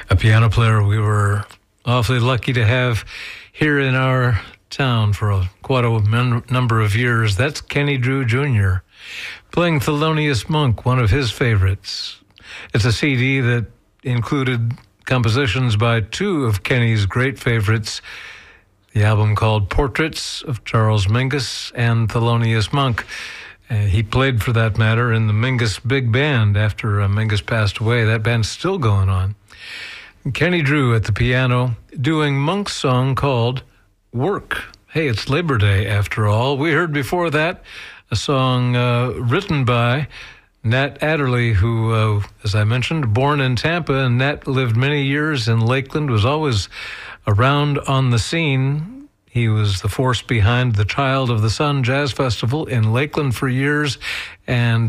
A piano player we were awfully lucky to have here in our town for quite a number of years. That's Kenny Drew Jr. playing Thelonious Monk, one of his favorites. It's a CD that included compositions by two of Kenny's great favorites, the album called Portraits of Charles Mingus and Thelonious Monk. He played, for that matter, in the Mingus Big Band after Mingus passed away. That band's still going on. Kenny Drew at the piano doing Monk's song called Work. Hey, it's Labor Day after all. We heard before that a song written by Nat Adderley, who, as I mentioned, born in Tampa, and Nat lived many years in Lakeland, was always around on the scene. He was the force behind the Child of the Sun Jazz Festival in Lakeland for years, and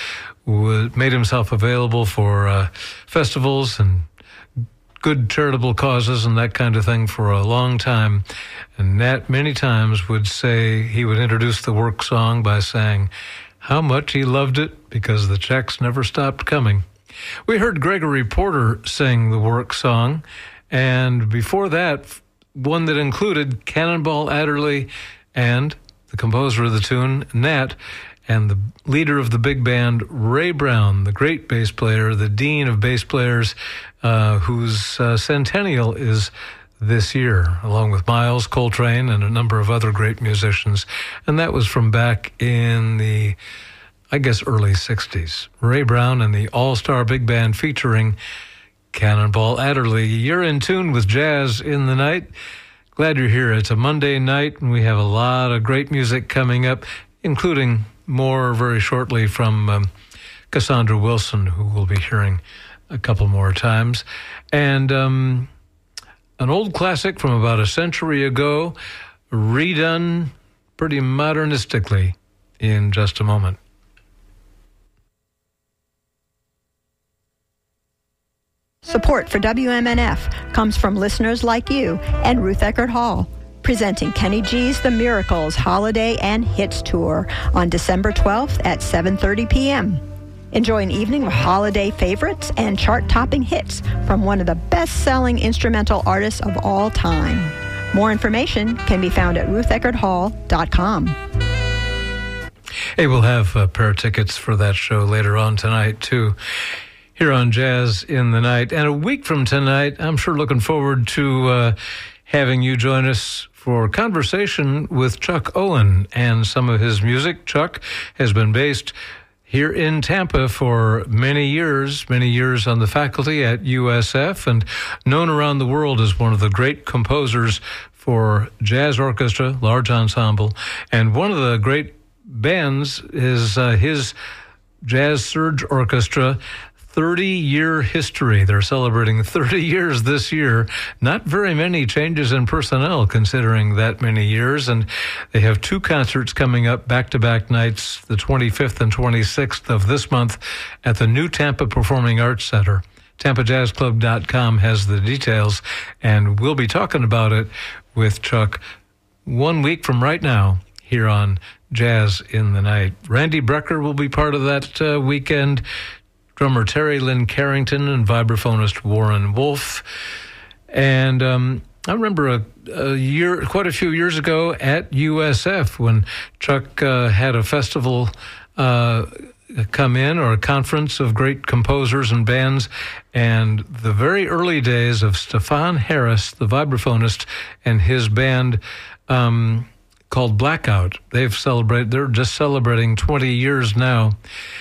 made himself available for festivals and good charitable causes and that kind of thing for a long time. And Nat many times would say, he would introduce the Work song by saying how much he loved it because the checks never stopped coming. We heard Gregory Porter sing the Work song, and before that, one that included Cannonball Adderley and the composer of the tune, Nat, and the leader of the big band, Ray Brown, the great bass player, the dean of bass players, whose centennial is this year, along with Miles Coltrane and a number of other great musicians. And that was from back in the, I guess, early 60s. Ray Brown and the All-Star Big Band featuring Cannonball Adderley. You're in tune with Jazz in the Night. Glad you're here. It's a Monday night, and we have a lot of great music coming up, including more very shortly from Cassandra Wilson, who we'll be hearing a couple more times. And an old classic from about a century ago, redone pretty modernistically in just a moment. Support for WMNF comes from listeners like you and Ruth Eckerd Hall, presenting Kenny G's The Miracles Holiday and Hits Tour on December 12th at 7:30 p.m. Enjoy an evening of holiday favorites and chart-topping hits from one of the best-selling instrumental artists of all time. More information can be found at rutheckerdhall.com. Hey, we'll have a pair of tickets for that show later on tonight, too, here on Jazz in the Night. And a week from tonight, I'm sure looking forward to having you join us for conversation with Chuck Owen and some of his music. Chuck has been based here in Tampa for many years on the faculty at USF, and known around the world as one of the great composers for jazz orchestra, large ensemble. And one of the great bands is his Jazz Surge Orchestra, 30-year history. They're celebrating 30 years this year. Not very many changes in personnel considering that many years. And they have two concerts coming up back-to-back nights, the 25th and 26th of this month at the New Tampa Performing Arts Center. TampaJazzClub.com has the details, and we'll be talking about it with Chuck 1 week from right now here on Jazz in the Night. Randy Brecker will be part of that weekend. Drummer Terry Lynn Carrington and vibraphonist Warren Wolf. And I remember quite a few years ago at USF when Chuck had a festival come in, or a conference of great composers and bands, and the very early days of Stefan Harris, the vibraphonist, and his band called Blackout. They're just celebrating 20 years now.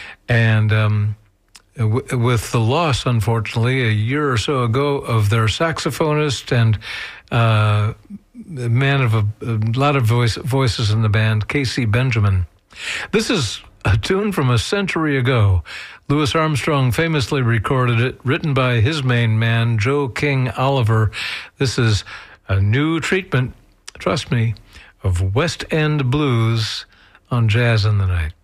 And with the loss, unfortunately, a year or so ago of their saxophonist and a man of a lot of voices in the band, Casey Benjamin. This is a tune from a century ago. Louis Armstrong famously recorded it, written by his main man, Joe King Oliver. This is a new treatment, trust me, of West End blues on Jazz in the Night.